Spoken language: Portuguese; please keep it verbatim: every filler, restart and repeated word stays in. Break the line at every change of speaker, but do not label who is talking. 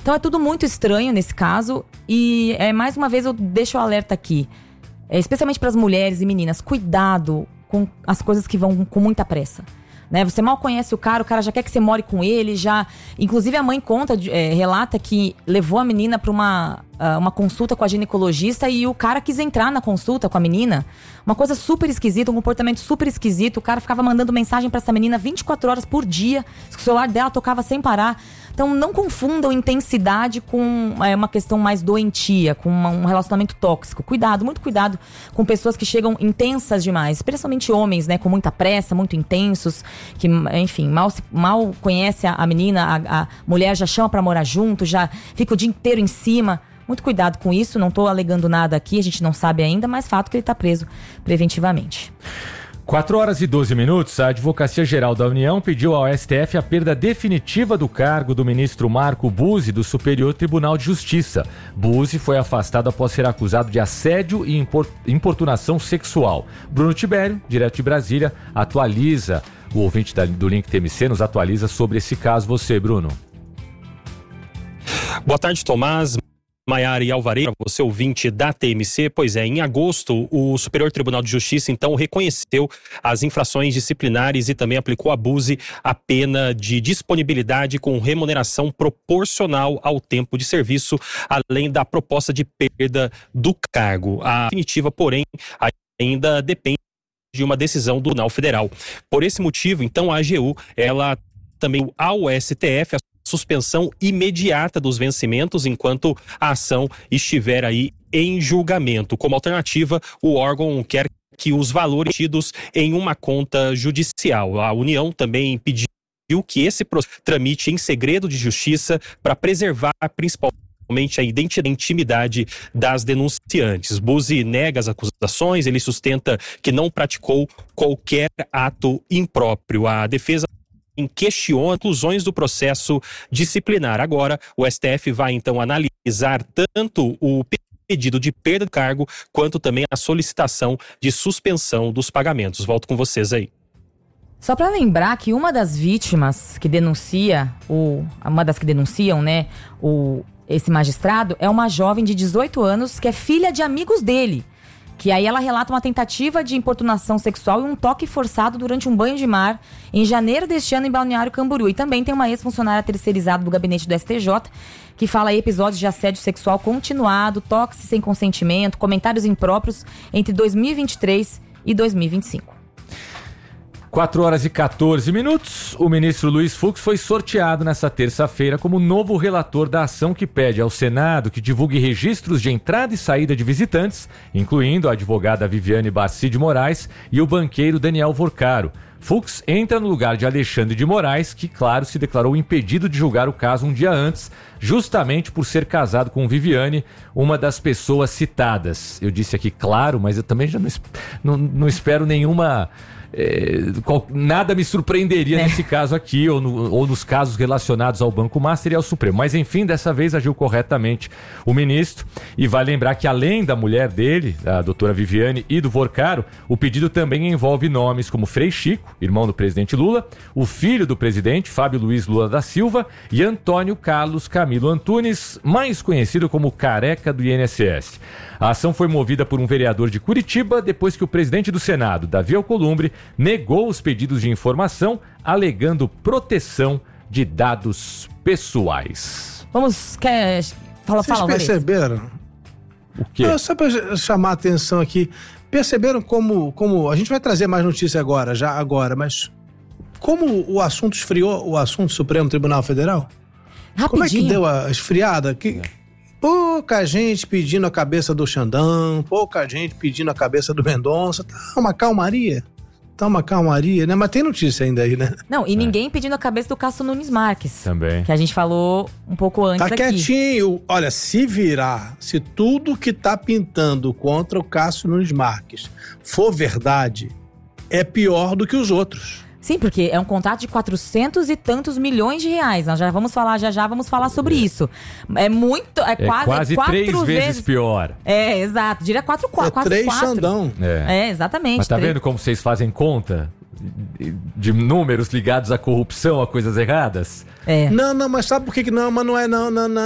Então é tudo muito estranho nesse caso. E é, mais uma vez eu deixo o alerta aqui, é, especialmente para as mulheres e meninas, cuidado com as coisas que vão com muita pressa. Né? Você mal conhece o cara, o cara já quer que você more com ele, já... Inclusive a mãe conta, é, relata que levou a menina para uma, uh, uma consulta com a ginecologista e o cara quis entrar na consulta com a menina. Uma coisa super esquisita, um comportamento super esquisito. O cara ficava mandando mensagem para essa menina vinte e quatro horas por dia. O celular dela tocava sem parar. Então não confundam intensidade com é, uma questão mais doentia, com uma, um relacionamento tóxico. Cuidado, muito cuidado com pessoas que chegam intensas demais, especialmente homens, né, com muita pressa, muito intensos, que, enfim, mal, se, mal conhece a, a menina, a, a mulher já chama pra morar junto, já fica o dia inteiro em cima. Muito cuidado com isso, não tô alegando nada aqui, a gente não sabe ainda, mas fato que ele tá preso preventivamente.
quatro horas e doze minutos, a Advocacia Geral da União pediu ao S T F a perda definitiva do cargo do ministro Marco Buzzi do Superior Tribunal de Justiça. Buzzi foi afastado após ser acusado de assédio e importunação sexual. Bruno Tibério, direto de Brasília, atualiza, o ouvinte do Link T M C nos atualiza sobre esse caso. Você, Bruno.
Boa tarde, Tomás. Maiara e Alvareira, você ouvinte da T M C. Pois é, em agosto, o Superior Tribunal de Justiça, então, reconheceu as infrações disciplinares e também aplicou a Buzzi a pena de disponibilidade com remuneração proporcional ao tempo de serviço, além da proposta de perda do cargo. A definitiva, porém, ainda depende de uma decisão do Tribunal Federal. Por esse motivo, então, a A G U, ela também ao S T F, a suspensão imediata dos vencimentos enquanto a ação estiver aí em julgamento. Como alternativa, o órgão quer que os valores tidos em uma conta judicial. A União também pediu que esse processo tramite em segredo de justiça para preservar principalmente a identidade e intimidade das denunciantes. Buzzi nega as acusações, ele sustenta que não praticou qualquer ato impróprio. A defesa questiona as conclusões do processo disciplinar. Agora, o S T F vai então analisar tanto o pedido de perda de cargo quanto também a solicitação de suspensão dos pagamentos. Volto com vocês aí.
Só para lembrar que uma das vítimas que denuncia, o, uma das que denunciam, né, o, esse magistrado é uma jovem de dezoito anos que é filha de amigos dele. Que aí ela relata uma tentativa de importunação sexual e um toque forçado durante um banho de mar em janeiro deste ano em Balneário Camboriú. E também tem uma ex-funcionária terceirizada do gabinete do S T J que fala aí episódios de assédio sexual continuado, toques sem consentimento, comentários impróprios entre dois mil e vinte e três e dois mil e vinte e cinco.
quatro horas e quatorze minutos, o ministro Luiz Fux foi sorteado nesta terça-feira como novo relator da ação que pede ao Senado que divulgue registros de entrada e saída de visitantes, incluindo a advogada Viviane Barci de Moraes e o banqueiro Daniel Vorcaro. Fux entra no lugar de Alexandre de Moraes, que, claro, se declarou impedido de julgar o caso um dia antes, justamente por ser casado com Viviane, uma das pessoas citadas. Eu disse aqui claro, mas eu também já não, não, não espero nenhuma... É, qual, nada me surpreenderia é. nesse caso aqui ou, no, ou nos casos relacionados ao Banco Master e ao Supremo, mas enfim, dessa vez agiu corretamente o ministro. E vai lembrar que além da mulher dele, a doutora Viviane, e do Vorcaro, o pedido também envolve nomes como Frei Chico, irmão do presidente Lula, o filho do presidente, Fábio Luiz Lula da Silva, e Antônio Carlos Camilo Antunes, mais conhecido como Careca do I N S S. A ação foi movida por um vereador de Curitiba depois que o presidente do Senado, Davi Alcolumbre, negou os pedidos de informação, alegando proteção de dados pessoais.
Vamos, quer... Fala,
Vocês
fala,
perceberam?
O quê?
Não, só para chamar a atenção aqui, perceberam como, como... A gente vai trazer mais notícia agora, já agora, mas como o assunto esfriou, o assunto Supremo Tribunal Federal?
Rapidinho.
Como é que deu a esfriada? Que... É. Pouca gente pedindo a cabeça do Xandão, pouca gente pedindo a cabeça do Mendonça. Tá uma calmaria. Tá uma calmaria, né? Mas tem notícia ainda aí, né?
Não, e é. ninguém pedindo a cabeça do Cássio Nunes Marques.
Também.
Que a gente falou um pouco antes
tá
aqui.
Tá quietinho. Olha, se virar, se tudo que tá pintando contra o Cássio Nunes Marques for verdade, é pior do que os outros.
Sim, porque é um contrato de quatrocentos e tantos milhões de reais. Nós já vamos falar, já já vamos falar sobre é. isso. É muito, é,
é
quase,
quase
é quatro
três vezes, vezes
pior. É, exato. Diria quatro, quatro,
é
quase
três
quatro.
Xandão.
É.
é, exatamente.
Mas tá
três.
vendo como vocês fazem conta de números ligados à corrupção, a coisas erradas?
É.
Não, não, mas sabe por que que não? Mas não é não, não, não.